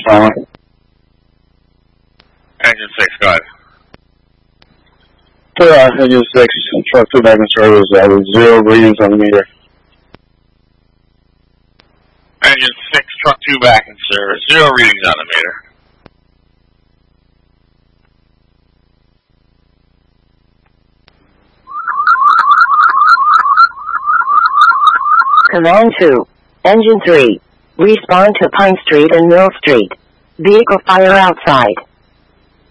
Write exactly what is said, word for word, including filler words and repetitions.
following. Engine six, go ahead. Uh, engine six, truck two back in service, uh, with zero readings on the meter. Engine six, truck two back in service, zero readings on the meter. Command two, Engine three, respond to Pine Street and Mill Street. Vehicle fire outside.